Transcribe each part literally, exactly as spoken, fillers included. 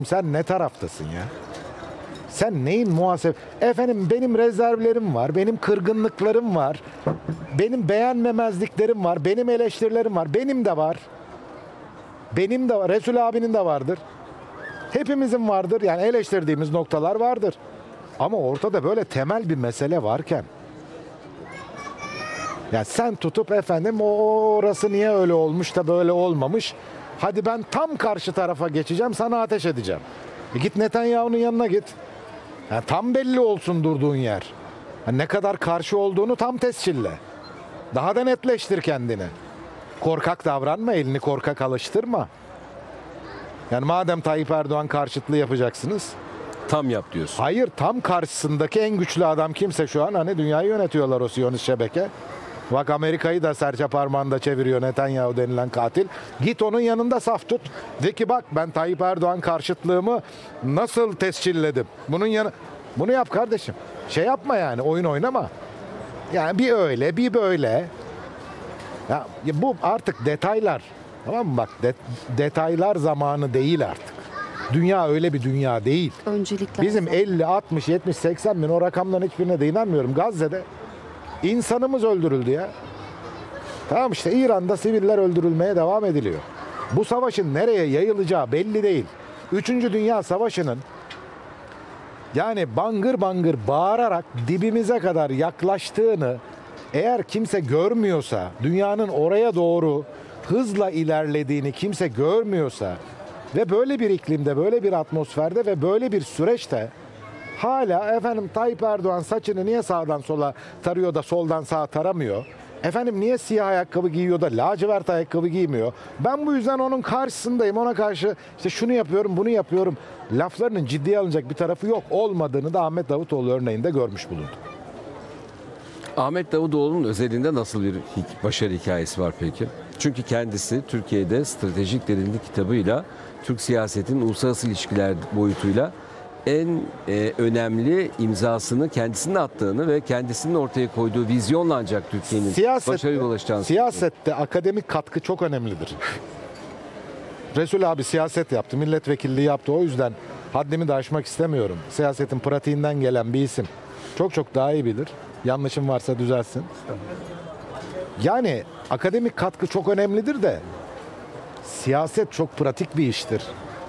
Sen ne taraftasın ya? Sen neyin muhasebe? Efendim benim rezervlerim var, benim kırgınlıklarım var, benim beğenmemezliklerim var, benim eleştirilerim var, benim de var. Benim de var, Resul abinin de vardır. Hepimizin vardır, yani eleştirdiğimiz noktalar vardır. Ama ortada böyle temel bir mesele varken, ya sen tutup efendim o orası niye öyle olmuş da böyle olmamış, hadi ben tam karşı tarafa geçeceğim, sana ateş edeceğim. E git Netanyahu'nun yanına git. Yani tam belli olsun durduğun yer. Yani ne kadar karşı olduğunu tam tescille. Daha da netleştir kendini. Korkak davranma, elini korkak alıştırma. Yani madem Tayyip Erdoğan karşıtlığı yapacaksınız. Tam yap diyorsun. Hayır, tam karşısındaki en güçlü adam kimse şu an, hani dünyayı yönetiyorlar o Siyonist şebeke. Bak Amerika'yı da serçe parmağında çeviriyor Netanyahu denilen katil. Git onun yanında saf tut. De ki bak ben Tayyip Erdoğan karşıtlığımı nasıl tescilledim. Bunun yanı bunu yap kardeşim. Şey yapma yani, oyun oynama. Yani bir öyle bir böyle. Ya bu artık detaylar. Tamam mı? Bak de, detaylar zamanı değil artık. Dünya öyle bir dünya değil. Öncelikler. Bizim elli, altmış, yetmiş, seksen bin o rakamların hiçbirine de inanmıyorum. Gazze'de insanımız öldürüldü ya. Tamam işte İran'da siviller öldürülmeye devam ediliyor. Bu savaşın nereye yayılacağı belli değil. Üçüncü Dünya Savaşı'nın yani bangır bangır bağırarak dibimize kadar yaklaştığını eğer kimse görmüyorsa, dünyanın oraya doğru hızla ilerlediğini kimse görmüyorsa ve böyle bir iklimde, böyle bir atmosferde ve böyle bir süreçte hala efendim Tayyip Erdoğan saçını niye sağdan sola tarıyor da soldan sağa taramıyor? Efendim niye siyah ayakkabı giyiyor da lacivert ayakkabı giymiyor? Ben bu yüzden onun karşısındayım. Ona karşı işte şunu yapıyorum, bunu yapıyorum. Laflarının ciddiye alınacak bir tarafı yok. Olmadığını da Ahmet Davutoğlu örneğinde görmüş bulunduk. Ahmet Davutoğlu'nun özelinde nasıl bir başarı hikayesi var peki? Çünkü kendisi Türkiye'de Stratejik Derinlik kitabıyla Türk siyasetinin uluslararası ilişkiler boyutuyla en e, önemli imzasını kendisinin attığını ve kendisinin ortaya koyduğu vizyonla ancak Türkiye'nin başarıya ulaşacağını. Siyasette akademik katkı çok önemlidir. Resul abi siyaset yaptı, milletvekilliği yaptı. O yüzden haddimi de aşmak istemiyorum. Siyasetin pratiğinden gelen bir isim. Çok çok daha iyi bilir. Yanlışım varsa düzelsin. Yani akademik katkı çok önemlidir de siyaset çok pratik bir iştir.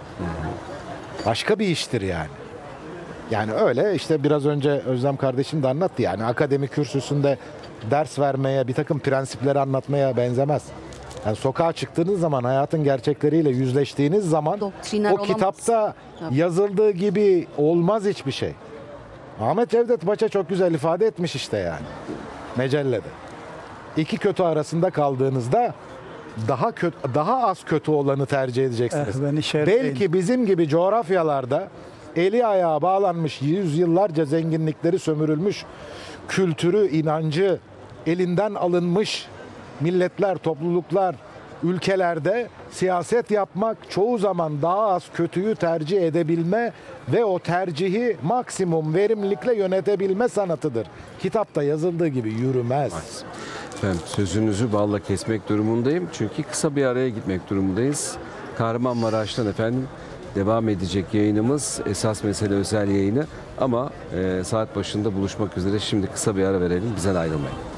Başka bir iştir yani. Yani öyle işte biraz önce Özlem kardeşim de anlattı, yani akademik kürsüsünde ders vermeye, bir takım prensipleri anlatmaya benzemez. Yani sokağa çıktığınız zaman, hayatın gerçekleriyle yüzleştiğiniz zaman Doktriner o olamaz. kitapta Tabii. yazıldığı gibi olmaz hiçbir şey. Ahmet Cevdet Paşa çok güzel ifade etmiş işte yani mecellede. İki kötü arasında kaldığınızda daha kötü, daha az kötü olanı tercih edeceksiniz. Eh, beni şerefleyin. Belki bizim gibi coğrafyalarda eli ayağı bağlanmış, yüzyıllarca zenginlikleri sömürülmüş, kültürü, inancı elinden alınmış milletler, topluluklar, ülkelerde siyaset yapmak çoğu zaman daha az kötüyü tercih edebilme ve o tercihi maksimum verimlilikle yönetebilme sanatıdır. Kitapta yazıldığı gibi yürümez. Ben sözünüzü balla kesmek durumundayım. Çünkü kısa bir araya gitmek durumundayız. Kahramanmaraş'tan efendim devam edecek yayınımız. Esas mesele özel yayını. Ama e, saat başında buluşmak üzere. Şimdi kısa bir ara verelim. Bizden ayrılmayın.